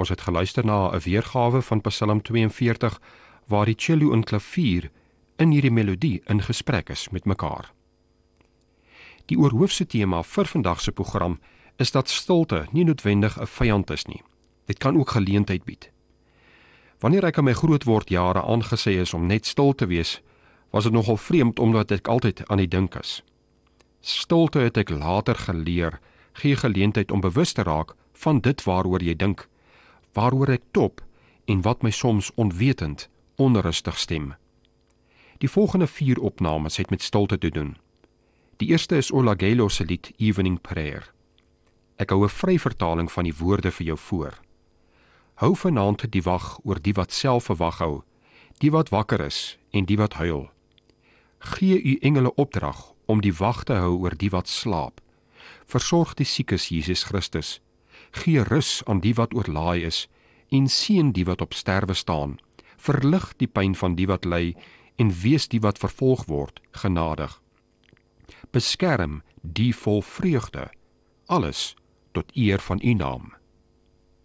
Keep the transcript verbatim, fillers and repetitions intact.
Ons het geluister na 'n weergawe van Psalm twee en veertig, waar die cello en klavier in hierdie melodie in gesprek is met mekaar. Die oorhoofse tema vir vandag se program is dat stilte nie noodwendig 'n vyand is nie. Dit kan ook geleentheid bied. Wanneer ek in my grootword jare aangesê is om net stil te wees, was dit nogal vreemd omdat ek altyd aan die dink is. Stilte het ek later geleer, gee geleentheid om bewus te raak van dit waaroor jy dink, waaroor ek top en wat my soms onwetend onrustig stem. Die volgende vier opnames het met stilte te doen. Die eerste is Olagelo se lied Evening Prayer. Ek hou 'n vryvertaling van die woorde vir jou voor. Hou vanaand die wag oor die wat self 'n wag hou, die wat wakker is en die wat huil. Gee u engele opdrag om die wag te hou oor die wat slaap. Versorg die siekes, Jesus Christus. Gee rus aan die wat oorlaai is en seën die wat op sterwe staan. Verlig die pyn van die wat ly en wees die wat vervolg word genadig. Beskerm die vol vreugde, alles tot eer van u naam.